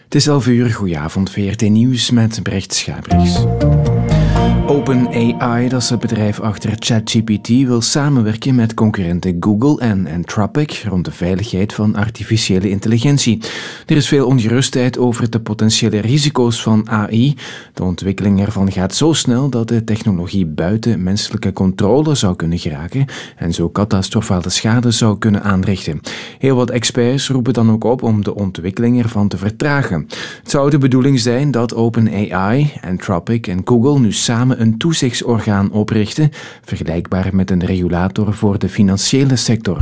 Het is 11:00, goedenavond, VRT Nieuws met Brecht Schabrichs. OpenAI, dat is het bedrijf achter ChatGPT, wil samenwerken met concurrenten Google en Anthropic rond de veiligheid van artificiële intelligentie. Er is veel ongerustheid over de potentiële risico's van AI. De ontwikkeling ervan gaat zo snel dat de technologie buiten menselijke controle zou kunnen geraken en zo catastrofale schade zou kunnen aanrichten. Heel wat experts roepen dan ook op om de ontwikkeling ervan te vertragen. Het zou de bedoeling zijn dat OpenAI, Anthropic en Google nu samen een toezichtsorgaan oprichten, vergelijkbaar met een regulator voor de financiële sector.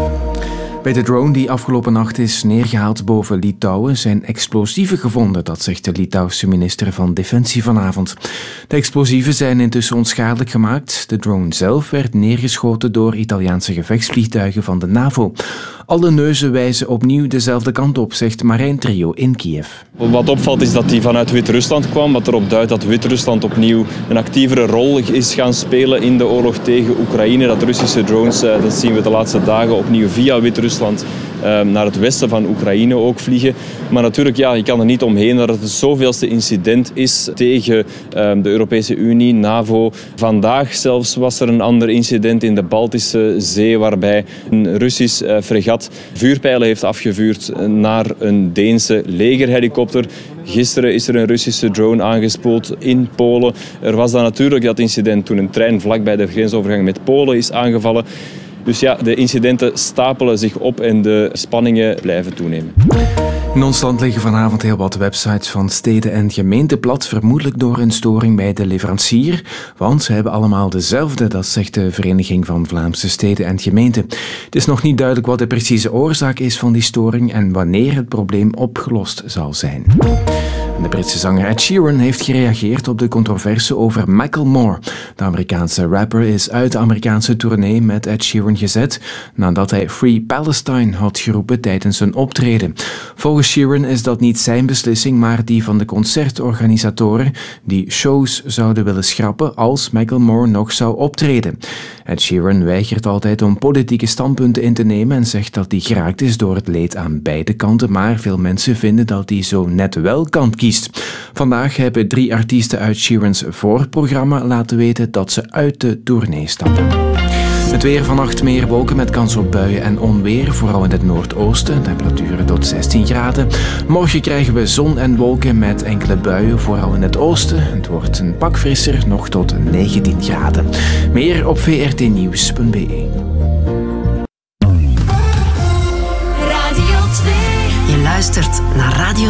Bij de drone die afgelopen nacht is neergehaald boven Litouwen zijn explosieven gevonden, dat zegt de Litouwse minister van Defensie vanavond. De explosieven zijn intussen onschadelijk gemaakt. De drone zelf werd neergeschoten door Italiaanse gevechtsvliegtuigen van de NAVO. Alle neuzen wijzen opnieuw dezelfde kant op, zegt Marijntrio in Kiev. Wat opvalt is dat die vanuit Wit-Rusland kwam, wat erop duidt dat Wit-Rusland opnieuw een actievere rol is gaan spelen in de oorlog tegen Oekraïne. Dat Russische drones, dat zien we de laatste dagen opnieuw via Wit-Rusland naar het westen van Oekraïne ook vliegen. Maar natuurlijk, ja, je kan er niet omheen dat het zoveelste incident is tegen de Europese Unie, NAVO. Vandaag zelfs was er een ander incident in de Baltische Zee waarbij een Russisch fregat vuurpijlen heeft afgevuurd naar een Deense legerhelikopter. Gisteren is er een Russische drone aangespoeld in Polen. Er was dan natuurlijk dat incident toen een trein vlakbij de grensovergang met Polen is aangevallen. Dus ja, de incidenten stapelen zich op en de spanningen blijven toenemen. In ons land liggen vanavond heel wat websites van steden en gemeenten plat, vermoedelijk door een storing bij de leverancier. Want ze hebben allemaal dezelfde, dat zegt de Vereniging van Vlaamse Steden en Gemeenten. Het is nog niet duidelijk wat de precieze oorzaak is van die storing en wanneer het probleem opgelost zal zijn. De Britse zanger Ed Sheeran heeft gereageerd op de controverse over Macklemore. De Amerikaanse rapper is uit de Amerikaanse tournee met Ed Sheeran gezet nadat hij Free Palestine had geroepen tijdens een optreden. Volgens Sheeran is dat niet zijn beslissing, maar die van de concertorganisatoren die shows zouden willen schrappen als Macklemore nog zou optreden. Ed Sheeran weigert altijd om politieke standpunten in te nemen en zegt dat hij geraakt is door het leed aan beide kanten, maar veel mensen vinden dat hij zo net wel kant kiest. Vandaag hebben 3 artiesten uit Sheeran's voorprogramma laten weten dat ze uit de tournee stappen. Het weer: vannacht meer wolken met kans op buien en onweer, vooral in het noordoosten. Temperaturen tot 16 graden. Morgen krijgen we zon en wolken met enkele buien, vooral in het oosten. Het wordt een pak frisser, nog tot 19 graden. Meer op vrtnieuws.be. Radio 2. Je luistert naar Radio